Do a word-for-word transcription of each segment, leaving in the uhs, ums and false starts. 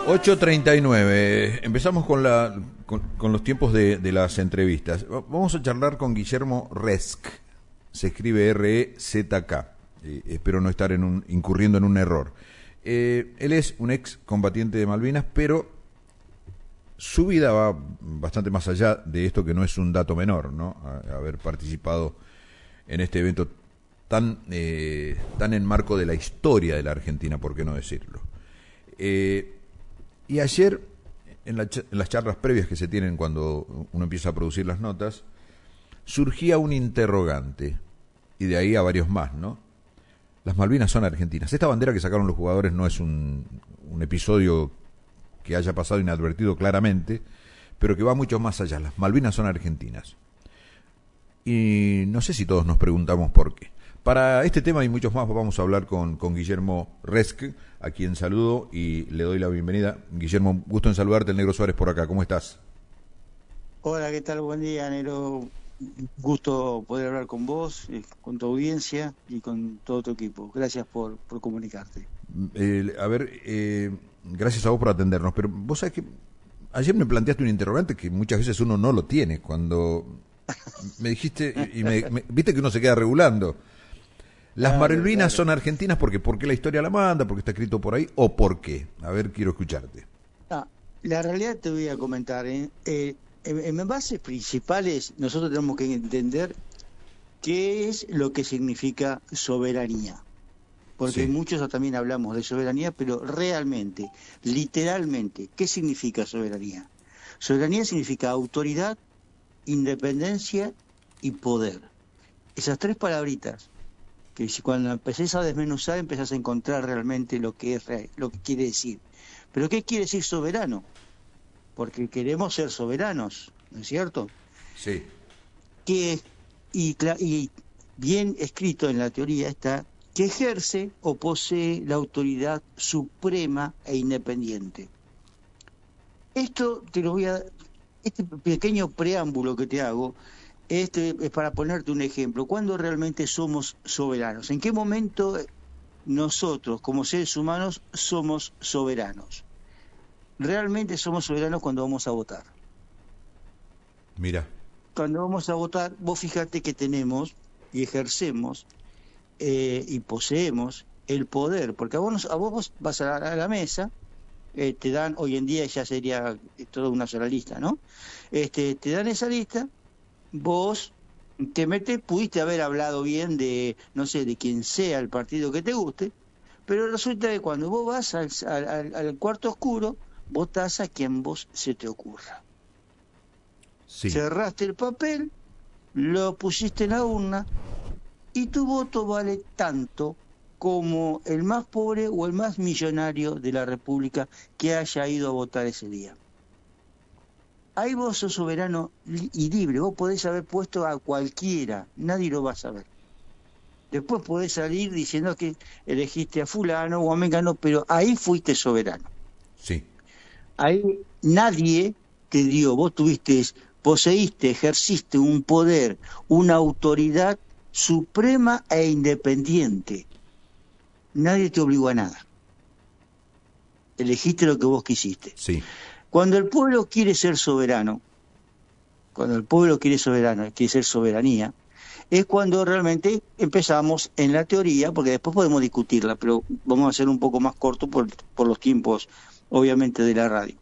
ocho treinta y nueve. Empezamos con, la, con, con los tiempos de, de las entrevistas. Vamos a charlar con Guillermo Resk. Se escribe R E Z K. Eh, espero no estar en un, incurriendo en un error. Eh, él es un ex combatiente de Malvinas, pero su vida va bastante más allá de esto, que no es un dato menor, ¿no? A, a haber participado en este evento tan, eh, tan en marco de la historia de la Argentina, por qué no decirlo. Eh, y ayer, en, la, en las charlas previas que se tienen cuando uno empieza a producir las notas, surgía un interrogante, y de ahí a varios más, ¿no? Las Malvinas son argentinas. Esta bandera que sacaron los jugadores no es un, un episodio que haya pasado inadvertido claramente, pero que va mucho más allá. Las Malvinas son argentinas. Y no sé si todos nos preguntamos por qué. Para este tema y muchos más vamos a hablar con, con Guillermo Resk, a quien saludo y le doy la bienvenida. Guillermo, gusto en saludarte, el Negro Suárez por acá. ¿Cómo estás? Hola, ¿qué tal? Buen día, Negro. Gusto poder hablar con vos, con tu audiencia y con todo tu equipo. Gracias por, por comunicarte. Eh, a ver, eh, gracias a vos por atendernos, pero vos sabés que ayer me planteaste un interrogante que muchas veces uno no lo tiene. Cuando me dijiste, y me, me, viste que uno se queda regulando. ¿Las claro, Malvinas claro. son argentinas porque por qué la historia la manda, porque está escrito por ahí, o por qué? A ver, quiero escucharte. Ah, la realidad te voy a comentar, ¿eh? Eh, en, en bases principales nosotros tenemos que entender qué es lo que significa soberanía. Porque sí. muchos también hablamos de soberanía, pero realmente, literalmente, ¿qué significa soberanía? Soberanía significa autoridad, independencia y poder. Esas tres palabritas, que si cuando empecés a desmenuzar empezás a encontrar realmente lo que es lo que quiere decir. Pero ¿qué quiere decir soberano? Porque queremos ser soberanos, ¿no es cierto? Sí. Que y, y bien escrito en la teoría está que ejerce o posee la autoridad suprema e independiente. Esto te lo voy a este pequeño preámbulo que te hago Este es para ponerte un ejemplo. ¿Cuándo realmente somos soberanos? ¿En qué momento nosotros, como seres humanos, somos soberanos? Realmente somos soberanos cuando vamos a votar. Mira. Cuando vamos a votar, vos fíjate que tenemos y ejercemos eh, y poseemos el poder, porque a vos, a vos vas a la, a la mesa, eh, te dan, hoy en día ya sería toda una sola lista, ¿no? Este, te dan esa lista. Vos te metes, pudiste haber hablado bien de, no sé, de quien sea el partido que te guste, pero resulta que cuando vos vas al, al, al cuarto oscuro, votás a quien vos se te ocurra. Sí. Cerraste el papel, lo pusiste en la urna, y tu voto vale tanto como el más pobre o el más millonario de la República que haya ido a votar ese día. Ahí vos sos soberano y libre, vos podés haber puesto a cualquiera, nadie lo va a saber. Después podés salir diciendo que elegiste a fulano o a mengano, pero ahí fuiste soberano. Sí. Ahí nadie te dio, vos tuviste, poseíste, ejerciste un poder, una autoridad suprema e independiente. Nadie te obligó a nada. Elegiste lo que vos quisiste. Sí. Cuando el pueblo quiere ser soberano, cuando el pueblo quiere soberano, quiere ser soberanía, es cuando realmente empezamos en la teoría, porque después podemos discutirla, pero vamos a hacer un poco más corto por, por los tiempos, obviamente, de la radio.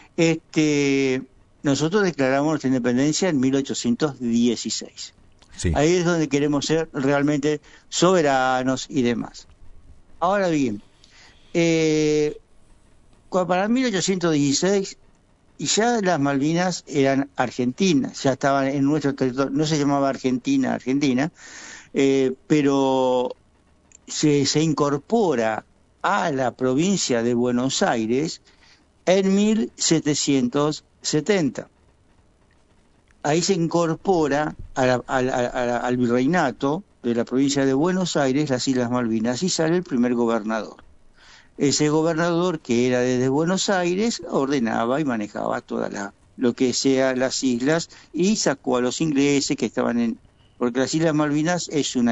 Este, nosotros declaramos nuestra independencia en mil ochocientos dieciséis. Sí. Ahí es donde queremos ser realmente soberanos y demás. Ahora bien, eh, para mil ochocientos dieciséis ya las Malvinas eran argentinas, ya estaban en nuestro territorio, no se llamaba Argentina, Argentina, eh, pero se, se incorpora a la provincia de Buenos Aires en mil setecientos setenta. Ahí se incorpora a la, a la, a la, al virreinato de la provincia de Buenos Aires las Islas Malvinas y sale el primer gobernador. Ese gobernador, que era desde Buenos Aires, ordenaba y manejaba toda la lo que sea las islas y sacó a los ingleses que estaban en... Porque las Islas Malvinas es una